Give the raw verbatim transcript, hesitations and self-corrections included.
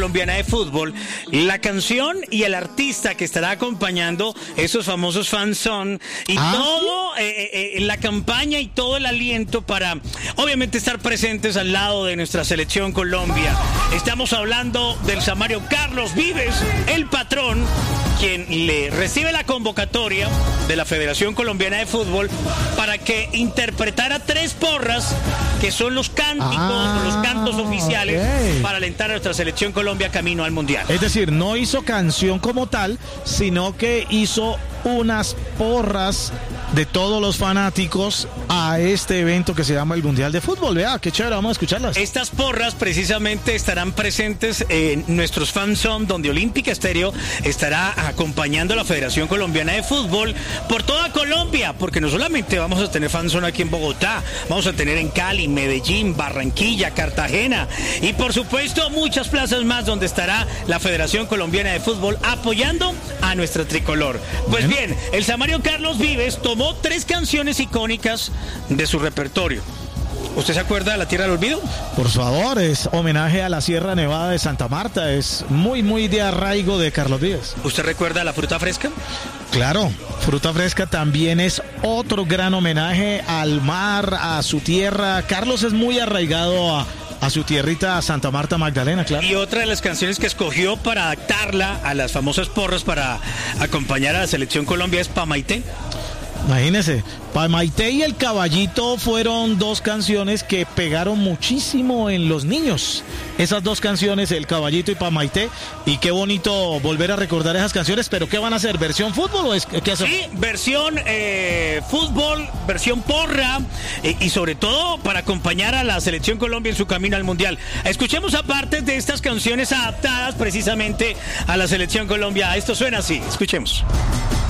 Colombiana de fútbol, la canción y el artista que estará acompañando esos famosos fans son y ¿Ah? todo eh, eh, la campaña y todo el aliento para obviamente estar presentes al lado de nuestra selección Colombia. Estamos hablando del Samario Carlos Vives, el patrón, quien le recibe la convocatoria de la Federación Colombiana de Fútbol para que interpretara tres porras que son los cánticos, Ah, los cantos oficiales ok. para alentar a nuestra selección Colombia camino al Mundial. Es decir, no hizo canción como tal, sino que hizo unas porras de todos los fanáticos a este evento que se llama el Mundial de Fútbol. Vea, qué chévere, vamos a escucharlas. Estas porras precisamente estarán presentes en nuestros fanzone, donde Olímpica Estéreo estará acompañando a la Federación Colombiana de Fútbol por toda Colombia, porque no solamente vamos a tener fanzone aquí en Bogotá, vamos a tener en Cali, Medellín, Barranquilla, Cartagena y por supuesto muchas plazas más donde estará la Federación Colombiana de Fútbol apoyando a nuestra tricolor. Pues bien, el Samario Carlos Vives tomó tres canciones icónicas de su repertorio. ¿Usted se acuerda de La Tierra del Olvido? Por favor, es homenaje a la Sierra Nevada de Santa Marta, es muy, muy de arraigo de Carlos Vives. ¿Usted recuerda La Fruta Fresca? Claro, Fruta Fresca también es otro gran homenaje al mar, a su tierra. Carlos es muy arraigado a, a su tierrita, a Santa Marta Magdalena, claro. Y otra de las canciones que escogió para adaptarla a las famosas porras para acompañar a la selección Colombia es Pamaité. Imagínese, Pamaité y El Caballito fueron dos canciones que pegaron muchísimo en los niños. Esas dos canciones, El Caballito y Pamaité, y qué bonito volver a recordar esas canciones, pero ¿qué van a hacer? ¿Versión fútbol o es qué hacen? Sí, versión eh, fútbol, versión porra eh, y sobre todo para acompañar a la selección Colombia en su camino al Mundial. Escuchemos aparte de estas canciones adaptadas precisamente a la selección Colombia. Esto suena así, escuchemos.